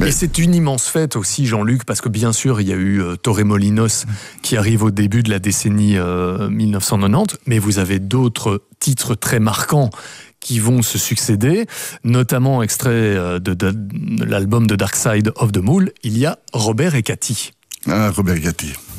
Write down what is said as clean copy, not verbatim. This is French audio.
Et c'est une immense fête aussi, Jean-Luc, parce que bien sûr, il y a eu Torremolinos qui arrive au début de la décennie 1990, mais vous avez d'autres titres très marquants qui vont se succéder, notamment extrait de l'album de Dark Side of the Moon, il y a Robert et Cathy. Ah, Robert et Cathy.